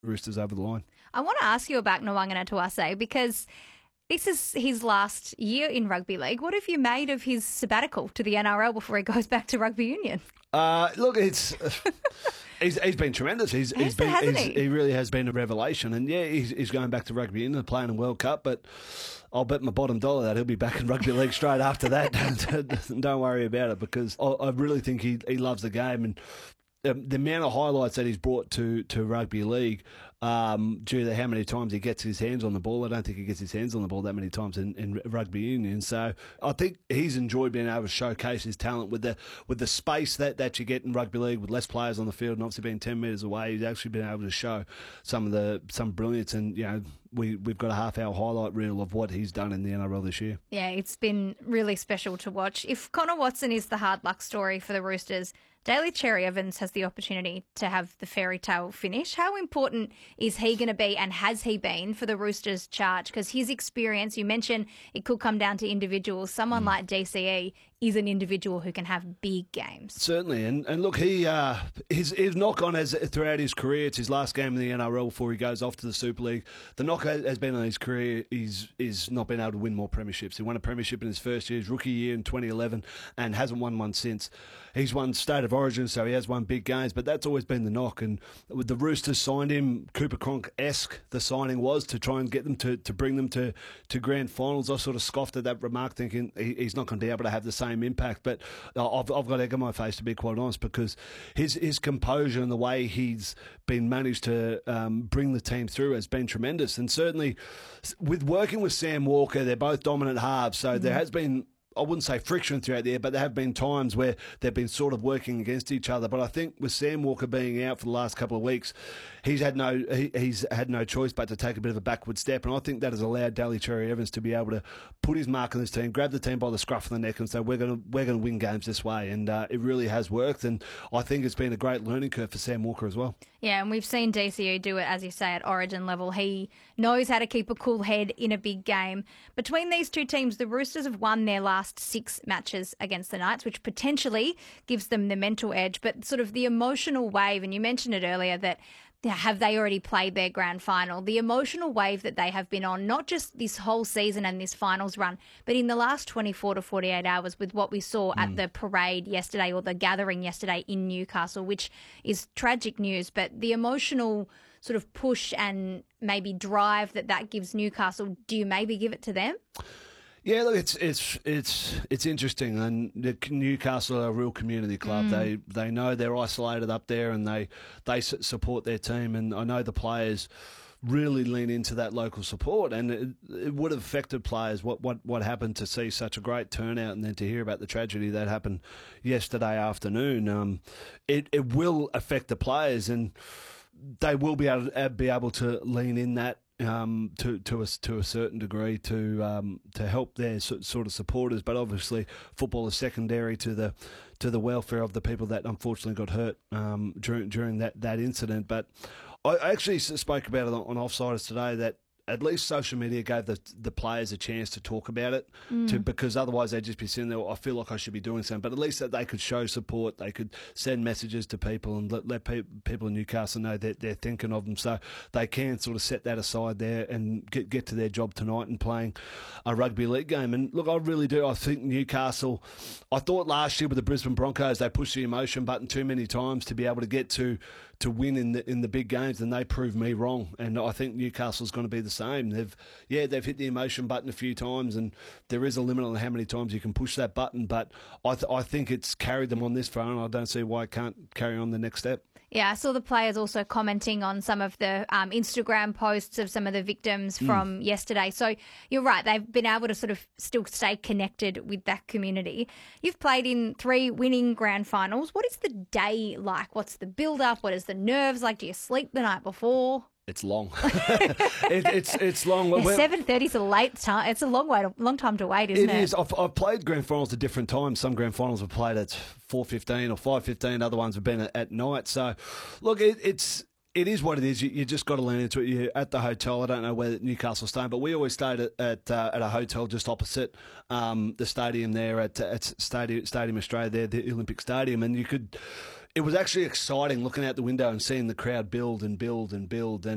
Roosters over the line. I want to ask you about Nwangana Tuase because this is his last year in rugby league. What have you made of his sabbatical to the NRL before he goes back to rugby union? Look, it's he's been tremendous. He really has been a revelation. And yeah, he's going back to rugby union and playing in World Cup. But I'll bet my bottom dollar that he'll be back in rugby league straight after that. Don't worry about it, because I really think he loves the game. And the amount of highlights that he's brought to rugby league, due to how many times he gets his hands on the ball. I don't think he gets his hands on the ball that many times in rugby union. So I think he's enjoyed being able to showcase his talent with the space that you get in rugby league with less players on the field, and obviously being 10 metres away. He's actually been able to show some brilliance, and we've got a half-hour highlight reel of what he's done in the NRL this year. Yeah, it's been really special to watch. If Connor Watson is the hard luck story for the Roosters, Daly Cherry Evans has the opportunity to have the fairy tale finish. How important is he going to be, and has he been, for the Roosters charge? Because his experience, you mentioned it could come down to individuals. Someone like DCE is an individual who can have big games. Certainly, and look, his knock on throughout his career. It's his last game in the NRL before he goes off to the Super League. The knock has been on his career is not been able to win more premierships. He won a premiership in his first year, his rookie year in 2011, and hasn't won one since. He's won State of Origin, so he has won big games, but that's always been the knock. And with the Roosters signed him, Cooper Cronk-esque the signing was, to try and get them to bring them to grand finals. I sort of scoffed at that remark, thinking he's not going to be able to have the same impact. But I've got egg on my face, to be quite honest, because his composure and the way he's been managed to bring the team through has been tremendous. And certainly with working with Sam Walker, they're both dominant halves, so there has been, I wouldn't say friction throughout there, but there have been times where they've been sort of working against each other. But I think with Sam Walker being out for the last couple of weeks, he's had no choice but to take a bit of a backward step. And I think that has allowed Daly Cherry Evans to be able to put his mark on this team, grab the team by the scruff of the neck and say, we're going to win games this way. And it really has worked. And I think it's been a great learning curve for Sam Walker as well. Yeah, and we've seen DCU do it, as you say, at Origin level. He knows how to keep a cool head in a big game. Between these two teams, the Roosters have won their last 6 matches against the Knights, which potentially gives them the mental edge. But sort of the emotional wave, and you mentioned it earlier, that have they already played their grand final? The emotional wave that they have been on, not just this whole season and this finals run, but in the last 24 to 48 hours with what we saw at the parade yesterday, or the gathering yesterday in Newcastle, which is tragic news. But the emotional sort of push and maybe drive that gives Newcastle, do you maybe give it to them? Yeah, look, it's interesting, and Newcastle are a real community club. They know they're isolated up there, and they support their team, and I know the players really lean into that local support, and it would have affected players what happened to see such a great turnout, and then to hear about the tragedy that happened yesterday afternoon. It will affect the players, and they will be able to lean in that. To a certain degree to help their sort of supporters, but obviously football is secondary to the welfare of the people that unfortunately got hurt during that incident. But I actually spoke about it on Offsiders today, that at least social media gave the players a chance to talk about it, because otherwise they'd just be sitting there, I feel like I should be doing something. But at least that they could show support, they could send messages to people and let people in Newcastle know that they're thinking of them, so they can sort of set that aside there and get to their job tonight and playing a rugby league game. And look, I really do. I think Newcastle, I thought last year with the Brisbane Broncos, they pushed the emotion button too many times to be able to get to win in the big games, and they proved me wrong. And I think Newcastle's going to be the same. They've hit the emotion button a few times, and there is a limit on how many times you can push that button. But I think it's carried them on this far, and I don't see why it can't carry on the next step. Yeah, I saw the players also commenting on some of the Instagram posts of some of the victims from yesterday. So you're right, they've been able to sort of still stay connected with that community. You've played in 3 winning grand finals. What is the day like? What's the build-up? What is the nerves like? Do you sleep the night before? It's long. it's long. Yeah, 7:30 is a late time. It's a long time to wait, isn't it? It is. I've played grand finals at different times. Some grand finals have played at 4:15 or 5:15. Other ones have been at night. So, look, it is what it is. You just got to lean into it. You're at the hotel. I don't know where Newcastle's staying, but we always stayed at a hotel just opposite the stadium there at Stadium Australia there, the Olympic Stadium, and you could. It was actually exciting looking out the window and seeing the crowd build and build and build.